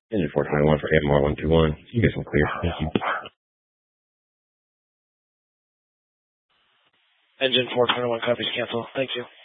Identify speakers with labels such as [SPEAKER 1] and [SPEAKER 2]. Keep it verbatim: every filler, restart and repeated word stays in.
[SPEAKER 1] Engine four twenty-one for A M R one two one. You get some clear. Thank you.
[SPEAKER 2] Engine four twenty-one copies cancel. Thank you.